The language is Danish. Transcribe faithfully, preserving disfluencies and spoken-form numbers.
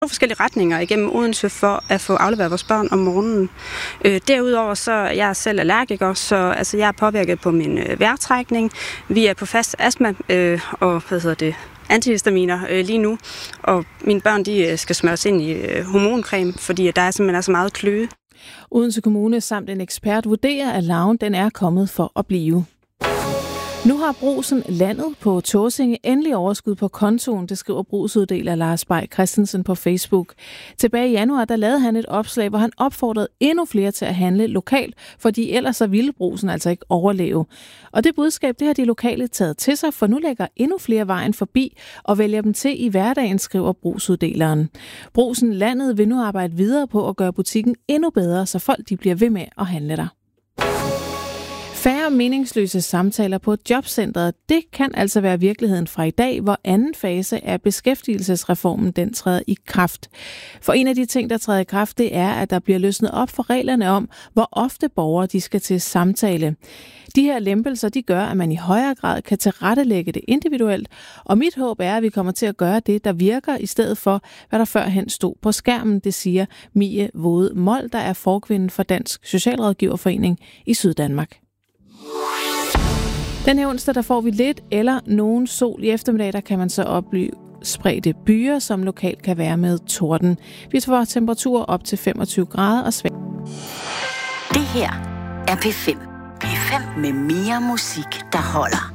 forskellige retninger igennem Odense for at få afleveret vores børn om morgenen. Øh, derudover så er jeg selv allergiker, så altså, jeg er påvirket på min øh, vejrtrækning. Vi er på fast astma øh, og hvad hedder det, antihistaminer øh, lige nu, og mine børn de øh, skal smøres ind i øh, hormoncreme, fordi der er simpelthen er så meget kløe. Odense Kommune samt en ekspert vurderer, at larven den er kommet for at blive. Nu har Brugsen landet på Tåsinge endelig overskud på kontoen, det skriver brugsuddeler Lars Bay Christensen på Facebook. Tilbage i januar, der lavede han et opslag, hvor han opfordrede endnu flere til at handle lokalt, fordi ellers så ville Brugsen altså ikke overleve. Og det budskab, det har de lokale taget til sig, for nu lægger endnu flere vejen forbi og vælger dem til i hverdagen, skriver brugsuddeleren. Brugsen landet vil nu arbejde videre på at gøre butikken endnu bedre, så folk de bliver ved med at handle der. Færre meningsløse samtaler på jobcentret, det kan altså være virkeligheden fra i dag, hvor anden fase af beskæftigelsesreformen den træder i kraft. For en af de ting, der træder i kraft, det er, at der bliver løsnet op for reglerne om, hvor ofte borgere de skal til samtale. De her lempelser, de gør, at man i højere grad kan tilrettelægge det individuelt, og mit håb er, at vi kommer til at gøre det, der virker, i stedet for, hvad der førhen stod på skærmen, det siger Mie Våde Mold, der er forkvinden for Dansk Socialrådgiverforening i Syddanmark. Den her onsdag, der får vi lidt eller nogen sol. I eftermiddag, der kan man så opleve spredte byer, som lokalt kan være med torden. Vi får temperaturer op til femogtyve grader og svag. Det her er P fem. P fem med mere musik, der holder.